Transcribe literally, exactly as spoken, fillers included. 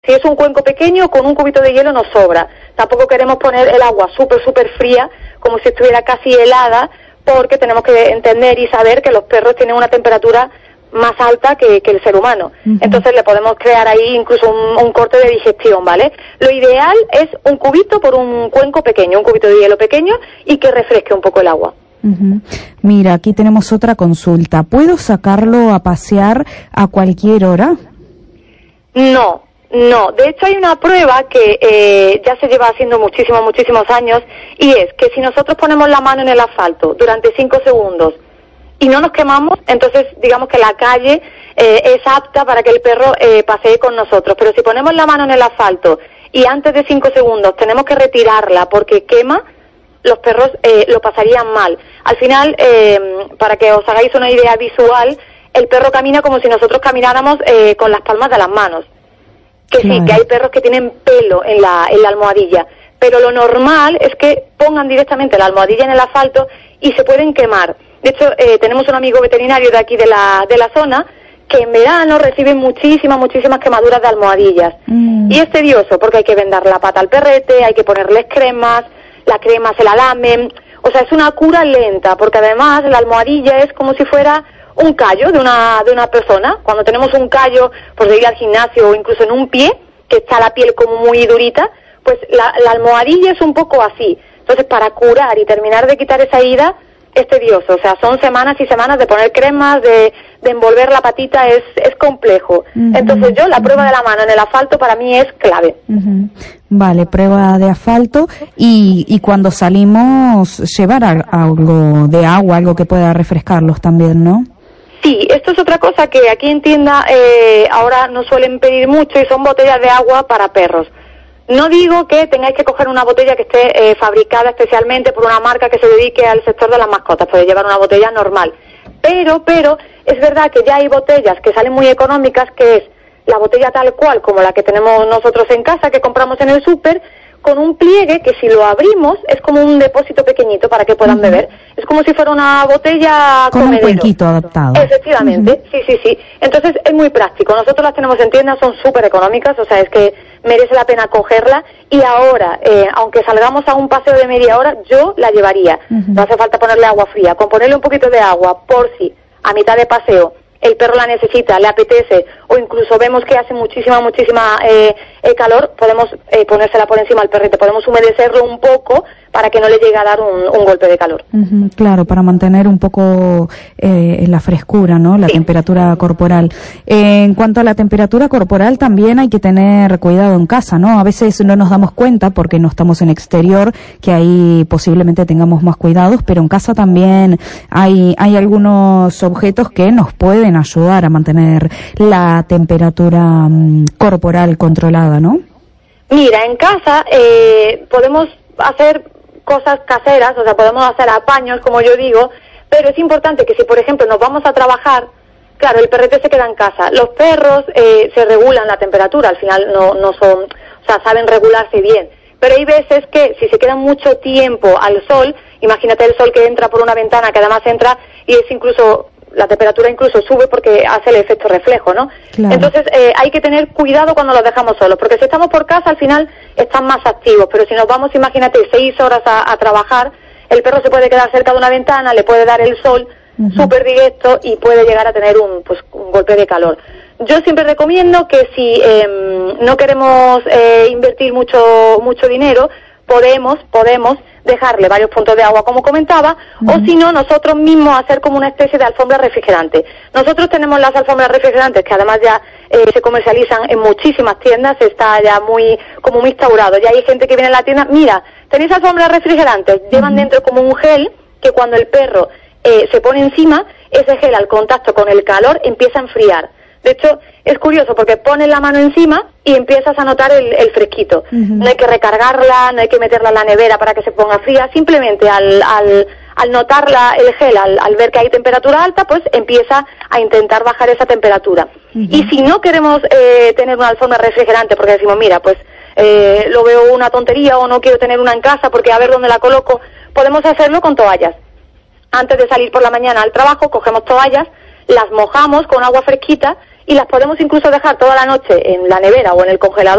Si es un cuenco pequeño, con un cubito de hielo nos sobra. Tampoco queremos poner el agua súper, súper fría, como si estuviera casi helada, porque tenemos que entender y saber que los perros tienen una temperatura más alta que, que el ser humano. Uh-huh. Entonces le podemos crear ahí incluso un, un corte de digestión, ¿vale? Lo ideal es un cubito por un cuenco pequeño, un cubito de hielo pequeño y que refresque un poco el agua. Uh-huh. Mira, aquí tenemos otra consulta. ¿Puedo sacarlo a pasear a cualquier hora? No. No, de hecho hay una prueba que eh, ya se lleva haciendo muchísimos, muchísimos años, y es que si nosotros ponemos la mano en el asfalto durante cinco segundos y no nos quemamos, entonces digamos que la calle eh, es apta para que el perro eh, pasee con nosotros. Pero si ponemos la mano en el asfalto y antes de cinco segundos tenemos que retirarla porque quema, los perros eh, lo pasarían mal. Al final, eh, para que os hagáis una idea visual, el perro camina como si nosotros camináramos eh, con las palmas de las manos. Que claro. Sí, que hay perros que tienen pelo en la, en la almohadilla, pero lo normal es que pongan directamente la almohadilla en el asfalto y se pueden quemar. De hecho, eh, tenemos un amigo veterinario de aquí de la, de la zona que en verano recibe muchísimas, muchísimas quemaduras de almohadillas. Mm. Y es tedioso porque hay que vendar la pata al perrete, hay que ponerles cremas, la crema se la lamen. O sea, es una cura lenta, porque además la almohadilla es como si fuera un callo de una de una persona. Cuando tenemos un callo, pues de ir al gimnasio o incluso en un pie, que está la piel como muy durita, pues la, la almohadilla es un poco así. Entonces, para curar y terminar de quitar esa herida, es tedioso. O sea, son semanas y semanas de poner cremas, de, de envolver la patita, es, es complejo. Uh-huh. Entonces yo, la prueba de la mano en el asfalto para mí es clave. Uh-huh. Vale, prueba de asfalto y, y cuando salimos llevar a, algo de agua, algo que pueda refrescarlos también, ¿no? Sí, esto es otra cosa que aquí en tienda eh, ahora no suelen pedir mucho y son botellas de agua para perros. No digo que tengáis que coger una botella que esté eh, fabricada especialmente por una marca que se dedique al sector de las mascotas, podéis llevar una botella normal. Pero, pero, es verdad que ya hay botellas que salen muy económicas, que es la botella tal cual como la que tenemos nosotros en casa, que compramos en el súper, con un pliegue que si lo abrimos es como un depósito pequeñito para que puedan uh-huh. beber. Es como si fuera una botella con comedero. Un cuenquito adaptado. Efectivamente, uh-huh. sí, sí, sí. Entonces es muy práctico. Nosotros las tenemos en tiendas, son súper económicas, o sea, es que merece la pena cogerla. Y ahora, eh, aunque salgamos a un paseo de media hora, yo la llevaría. Uh-huh. No hace falta ponerle agua fría. Con ponerle un poquito de agua, por si a mitad de paseo el perro la necesita, le apetece, o incluso vemos que hace muchísima, muchísima eh, eh, calor, podemos eh, ponérsela por encima al perrete, podemos humedecerlo un poco para que no le llegue a dar un, un golpe de calor. Uh-huh, claro, para mantener un poco eh, la frescura, ¿no? La sí. temperatura corporal. Eh, en cuanto a la temperatura corporal, también hay que tener cuidado en casa, ¿no? A veces no nos damos cuenta porque no estamos en exterior, que ahí posiblemente tengamos más cuidados, pero en casa también hay, hay algunos objetos que nos pueden ayudar a mantener la temperatura um, corporal controlada, ¿no? Mira, en casa eh, podemos hacer cosas caseras, o sea, podemos hacer apaños, como yo digo, pero es importante que si, por ejemplo, nos vamos a trabajar, claro, el perrete se queda en casa. Los perros eh, se regulan la temperatura, al final no, no son, o sea, saben regularse bien. Pero hay veces que si se quedan mucho tiempo al sol, imagínate el sol que entra por una ventana, que además entra y es incluso, la temperatura incluso sube porque hace el efecto reflejo, ¿no? Claro. Entonces eh, hay que tener cuidado cuando los dejamos solos, porque si estamos por casa al final están más activos, pero si nos vamos, imagínate, seis horas a, a trabajar, el perro se puede quedar cerca de una ventana, le puede dar el sol uh-huh. súper directo y puede llegar a tener un, pues, un golpe de calor. Yo siempre recomiendo que si eh, no queremos eh, invertir mucho mucho dinero, podemos, podemos dejarle varios puntos de agua, como comentaba, uh-huh. o si no, nosotros mismos hacer como una especie de alfombra refrigerante. Nosotros tenemos las alfombras refrigerantes, que además ya eh, se comercializan en muchísimas tiendas, está ya muy, como muy instaurado. Ya hay gente que viene a la tienda, mira, tenéis alfombras refrigerantes, uh-huh. llevan dentro como un gel, que cuando el perro eh, se pone encima, ese gel al contacto con el calor empieza a enfriar. De hecho, es curioso porque pones la mano encima y empiezas a notar el, el fresquito. Uh-huh. No hay que recargarla, no hay que meterla en la nevera para que se ponga fría. Simplemente al, al, al notar la, el gel, al, al ver que hay temperatura alta, pues empieza a intentar bajar esa temperatura. Uh-huh. Y si no queremos eh, tener una alfombra refrigerante porque decimos, mira, pues eh, lo veo una tontería o no quiero tener una en casa porque a ver dónde la coloco, podemos hacerlo con toallas. Antes de salir por la mañana al trabajo, cogemos toallas, las mojamos con agua fresquita y las podemos incluso dejar toda la noche en la nevera o en el congelador